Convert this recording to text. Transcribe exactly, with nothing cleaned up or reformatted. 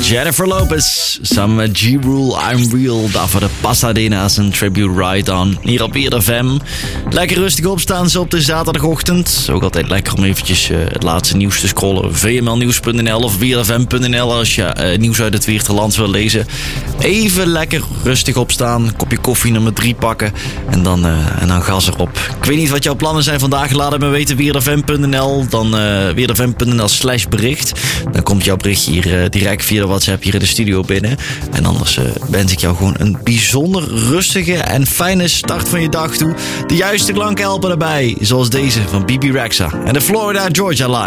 Jennifer Lopez, samen met G-Rule, I'm Real. Daarvoor de Pasadena's en Tribute Ride On. Hier op weer F M. Lekker rustig opstaan zo op de zaterdagochtend. Ook altijd lekker om eventjes uh, het laatste nieuws te scrollen. v m l nieuws punt n l of weer f m punt n l als je uh, nieuws uit het Weerterland wil lezen. Even lekker rustig opstaan. Kopje koffie nummer drie pakken. En dan, uh, en dan gas erop. Ik weet niet wat jouw plannen zijn vandaag. Laat het me weten. weer f m punt n l. Dan uh, weer f m punt n l slash bericht. Dan komt jouw berichtje hier uh, direct via de WhatsApp hier in de studio binnen. En anders uh, wens ik jou gewoon een bijzonder rustige en fijne start van je dag toe. De juiste klanken helpen erbij. Zoals deze van B B Rexha en de Florida Georgia Line.